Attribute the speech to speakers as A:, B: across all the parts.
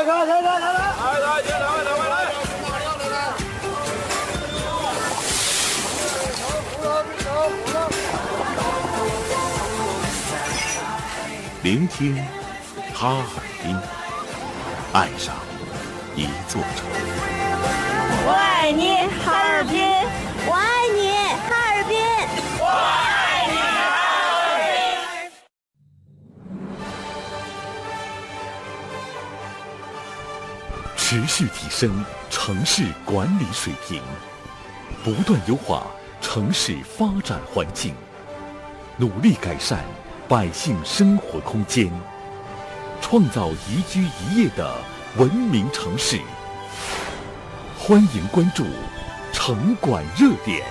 A: 聆听哈尔滨，爱上一座城。
B: 我爱你，哈尔滨！我爱你，哈尔滨！我爱你，哈尔
A: 滨！持续提升城市管理水平，不断优化城市发展环境，努力改善百姓生活空间，创造宜居宜业的文明城市。欢迎关注城管热点。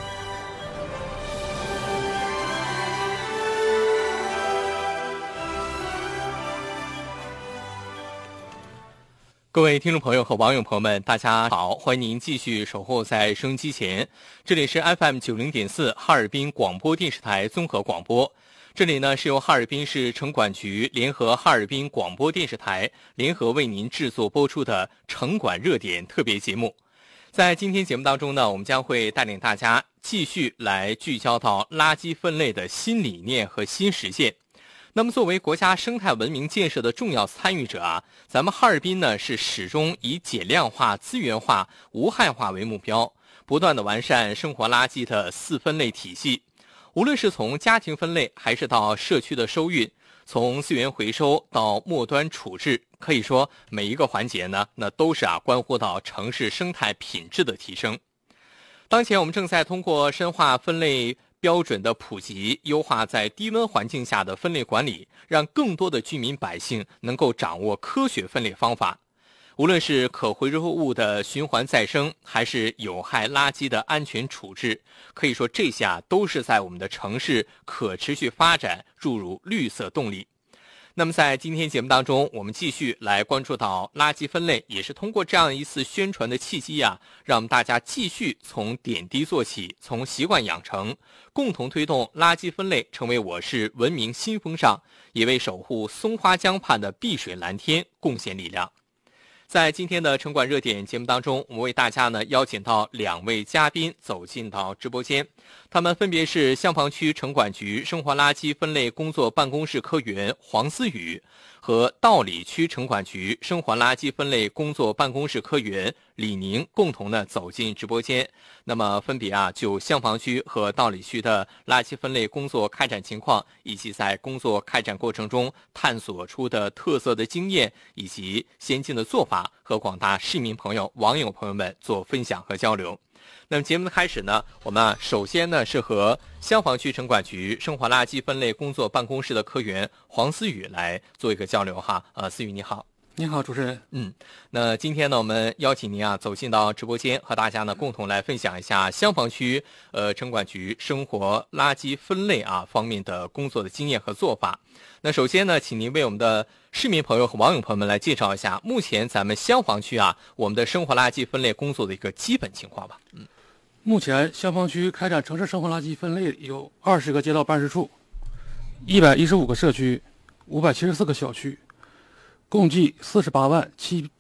C: 各位听众朋友和网友朋友们，大家好，欢迎您继续守候在收音机前，这里是 FM90.4 哈尔滨广播电视台综合广播。这里呢是由哈尔滨市城管局联合哈尔滨广播电视台联合为您制作播出的城管热点特别节目。在今天节目当中呢，我们将会带领大家继续来聚焦到垃圾分类的新理念和新实践。那么作为国家生态文明建设的重要参与者啊，咱们哈尔滨呢是始终以减量化、资源化、无害化为目标，不断的完善生活垃圾的4分类体系。无论是从家庭分类还是到社区的收运，从资源回收到末端处置，可以说每一个环节呢，那都是关乎到城市生态品质的提升。当前我们正在通过深化分类标准的普及，优化在低温环境下的分类管理，让更多的居民百姓能够掌握科学分类方法。无论是可回收物的循环再生，还是有害垃圾的安全处置，可以说这些都是在我们的城市可持续发展注入绿色动力。那么在今天节目当中，我们继续来关注到垃圾分类，也是通过这样一次宣传的契机让我们大家继续从点滴做起，从习惯养成，共同推动垃圾分类成为我市文明新风尚，也为守护松花江畔的碧水蓝天贡献力量。在今天的城管热点节目当中，我们为大家呢邀请到2位嘉宾走进到直播间，他们分别是香坊区城管局生活垃圾分类工作办公室科员黄思雨和道里区城管局生活垃圾分类工作办公室科员李宁，共同呢走进直播间。那么分别就香坊区和道里区的垃圾分类工作开展情况，以及在工作开展过程中探索出的特色的经验以及先进的做法，和广大市民朋友、网友朋友们做分享和交流。那么节目的开始呢，我们首先呢是和香坊区城管局生活垃圾分类工作办公室的科员黄思雨来做一个交流哈。思雨你好。
D: 你好，主持人。
C: 那今天呢，我们邀请您走进到直播间，和大家呢共同来分享一下香坊区城管局生活垃圾分类方面的工作的经验和做法。那首先呢，请您为我们的市民朋友和网友朋友们来介绍一下目前咱们香坊区我们的生活垃圾分类工作的一个基本情况吧。
D: 目前香坊区开展城市生活垃圾分类有20个街道办事处，115个社区，574个小区，共计48万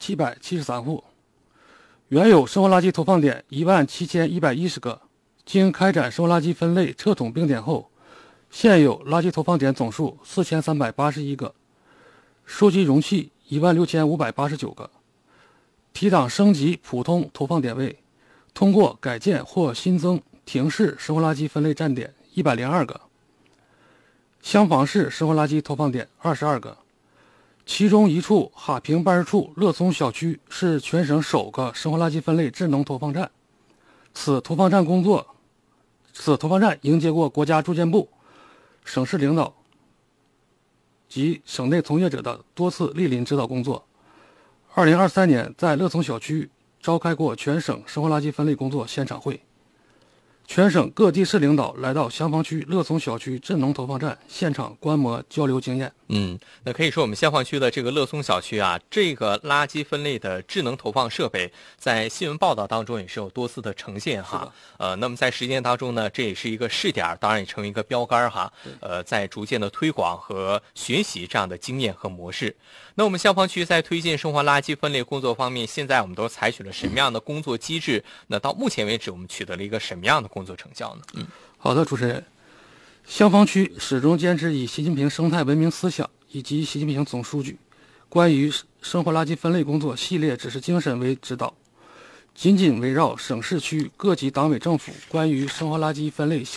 D: 773户。原有生活垃圾投放点17110个，经开展生活垃圾分类撤统并点后，现有垃圾投放点总数4381个，收集容器16589个，提档升级普通投放点位，通过改建或新增亭式生活垃圾分类站点102个，香坊市生活垃圾投放点22个，其中一处哈平办事处乐聪小区是全省首个生活垃圾分类智能投放站。此投放站迎接过国家住建部、省市领导及省内从业者的多次莅临指导工作。2023年在乐聪小区召开过全省生活垃圾分类工作现场会。 全省各地市领导来到香坊区乐松小区智能投放站现场观摩交流经验。
C: 那可以说我们香坊区的这个乐松小区啊，这个垃圾分类的智能投放设备在新闻报道当中也是有多次的呈现哈。那么在实践当中呢，这也是一个试点，当然也成为一个标杆哈。在逐渐的推广和学习这样的经验和模式。那我们香坊区在推进生活垃圾分类工作方面，现在我们都采取了什么样的工作机制？那到目前为止，我们取得了一个什么样的工作成效呢？
D: 好的，主持人。香坊区始终坚持以习近平生态文明思想以及习近平总书记关于生活垃圾分类工作系列指示精神为指导，紧紧围绕省市区各级党委政府关于生活垃圾分类